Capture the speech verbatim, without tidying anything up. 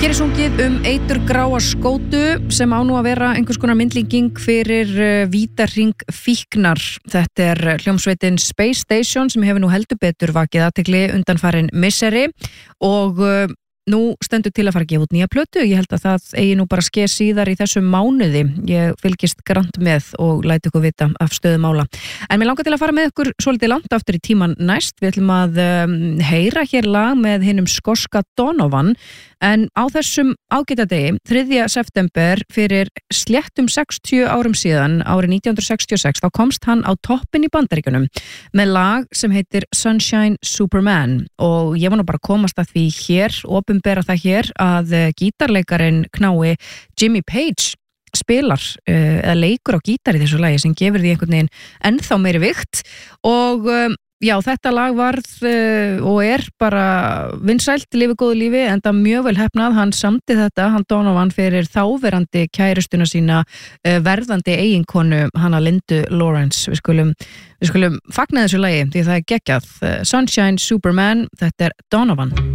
Hér er sungið um eiturgráa skótu sem á nú að vera einhvers konar myndlíking fyrir uh, vítarhring fíknar. Þetta er hljómsveitin Space Station sem hefur nú heldur betur vakið athygli undanfarin misseri og uh, nú stendur til að fara að gefa út nýja plötu. Ég held að það eigi nú bara skeið síðar í þessum mánuði. Ég fylgist grannt með og læt ykkur vita af stöðum mála. En mér langar til að fara með ykkur svolítið langt aftur í tíman næst. Við ætlum að um, heyra hér lag með hinum skoska Donovan. En á þessum ágæta degi, þriðja september fyrir sléttum sextíu árum síðan, árið nítján hundruð sextíu og sex, þá komst hann á toppinn í Bandaríkjunum með lag sem heitir Sunshine Superman og ég var nú bara að komast að því hér, opinbera það hér, að gítarleikarin knái Jimmy Page spilar uh, eða leikur á gítar í þessu lagi sem gefur því einhvern veginn ennþá meiri vikt og um, já, þetta lag varð uh, og er bara vinsælt, lifið góðu lífi, enda mjög vel heppnað. Hann samdi þetta, hann Donovan, fyrir þáverandi kærustuna sína, uh, verðandi eiginkonu, hana Lindu Lawrence. Við skulum, við skulum fagna þessu lagi, því það er geggjað. Uh, Sunshine Superman, þetta er Donovan.